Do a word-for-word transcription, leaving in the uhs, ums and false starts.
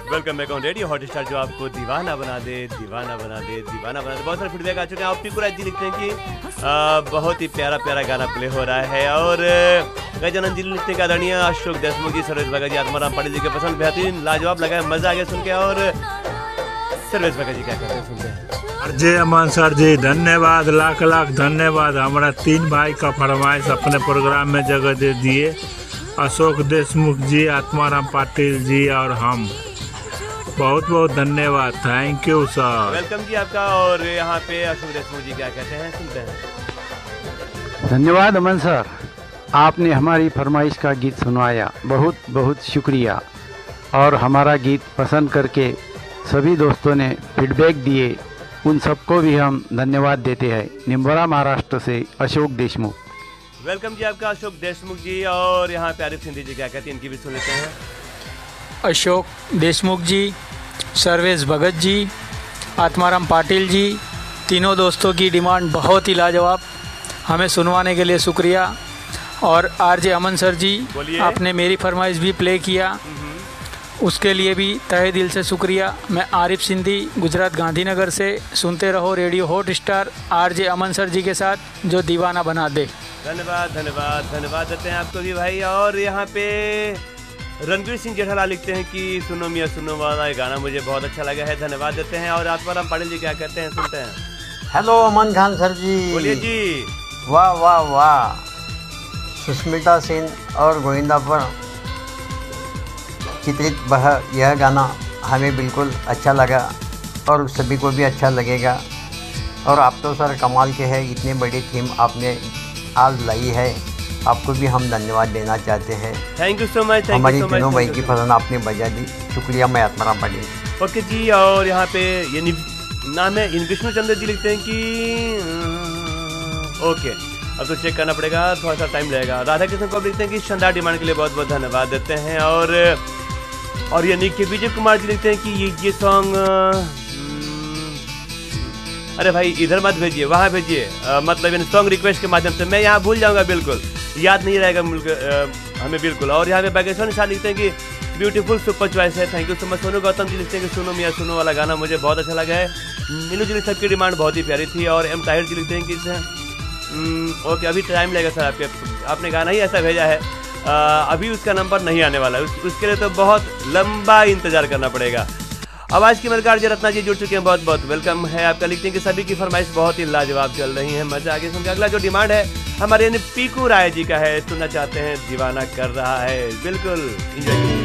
Welcome back on radio hot star, जो आपको दीवाना बना दे दीवाना बना दे दीवाना बना दे। बहुत सारे फीडबैक आ चुके हैं। आप पीकू राज जी लिखते हैं कि आ, बहुत ही प्यारा प्यारा गाना प्ले हो रहा है। और गजानंद जी लिखते हैं कि आदरणीय अशोक देशमुख जी, सर्वेश भगत जी, आत्माराम पाटिल जी के पसंद बेहतरीन लाजवाब लगा है, मजा आ गया सुन के। और सर्वेश भगत जी क्या कहते हैं सुनते हैं। जय अमन सर जी, धन्यवाद, लाख लाख धन्यवाद। हमारा तीन भाई का फरमाइश अपने प्रोग्राम में जगह दे दिए। अशोक देशमुख जी, आत्माराम पाटिल जी और हम, बहुत बहुत धन्यवाद। Thank you sir. वेलकम जी आपका। और यहाँ पे अशोक देशमुख जी क्या कहते हैं सुनते हैं। धन्यवाद अमन सर, आपने हमारी फरमाइश का गीत सुनवाया, बहुत बहुत शुक्रिया। और हमारा गीत पसंद करके सभी दोस्तों ने फीडबैक दिए, उन सबको भी हम धन्यवाद देते हैं। निम्बोरा महाराष्ट्र से अशोक देशमुख। वेलकम जी आपका अशोक देशमुख जी। और यहाँ पे आरिफ सिंधी जी क्या कहते हैं, इनकी भी सुन लेते हैं। अशोक देशमुख जी, सर्वेश भगत जी, आत्माराम पाटिल जी, तीनों दोस्तों की डिमांड बहुत ही लाजवाब, हमें सुनवाने के लिए शुक्रिया। और आरजे अमन सर जी, आपने मेरी फरमाइश भी प्ले किया, उसके लिए भी तहे दिल से शुक्रिया। मैं आरिफ सिंधी, गुजरात गांधीनगर से। सुनते रहो रेडियो हॉट स्टार, आरजे अमन सर जी के साथ, जो दीवाना बना दे। धन्यवाद धन्यवाद धन्यवाद देते हैं आपको भी भाई। और यहाँ पे रणवीर सिंह जेठालाल लिखते हैं कि सुनो मियाँ सुनो वाला ये गाना मुझे बहुत अच्छा लगा है, धन्यवाद देते हैं। और आत्माराम पाटिल जी क्या कहते हैं सुनते हैं। हेलो अमन खान सर जी, बोलिए जी। वाह वाह वाह, सुष्मिता सेन और गोविंदा पर चित्रित वह यह गाना हमें बिल्कुल अच्छा लगा और सभी को भी अच्छा लगेगा। और आप तो सर कमाल के हैं, इतने बड़ी थीम आपने आज लाई है, आपको भी हम धन्यवाद देना चाहते हैं। Thank you so much. हमारी तीनों भाई की पसंद आपने बजा दी, शुक्रिया। मैं आत्माराम पाटिल। ओके जी। और यहाँ पे ये नाम है इन विष्णु चंद्र जी लिखते हैं कि ओके, अब तो चेक करना पड़ेगा, थोड़ा सा टाइम लगेगा। राधा कृष्ण को लिखते हैं कि शानदार डिमांड के लिए बहुत बहुत धन्यवाद देते हैं। और और ये निक के विजय कुमार जी लिखते हैं कि ये ये सॉन्ग, अरे भाई इधर मत भेजिए, वहाँ भेजिए, मतलब सॉन्ग रिक्वेस्ट के माध्यम से। मैं यहाँ भूल जाऊँगा, बिल्कुल याद नहीं रहेगा मुल्क आ, हमें बिल्कुल। और यहाँ पे बागेश्वर निशा लिखते हैं कि ब्यूटीफुल सुपर चॉइस है, thank you so much. Sonu Gautam ji लिखते हैं कि सुनो मियाँ सुनो वाला गाना मुझे बहुत अच्छा लगा है। नीनू जी सबकी डिमांड बहुत ही प्यारी थी। और एम ताहिर जी लिखते हैं कि ओके, अभी टाइम लगेगा सर, आपके आपने गाना ही ऐसा भेजा है, आ, अभी उसका नंबर नहीं आने वाला है, उस, उसके लिए तो बहुत लंबा इंतजार करना पड़ेगा। आवाज की मलकार जी रत्ना जी जुड़ चुके हैं, बहुत बहुत वेलकम है आपका। लिखते हैं कि सभी की फरमाइश बहुत ही लाजवाब चल रही है, मजा आगे सुनकर। अगला जो डिमांड है हमारे पीकू राय जी का है, सुनना चाहते हैं दीवाना कर रहा है, बिल्कुल एंजॉय।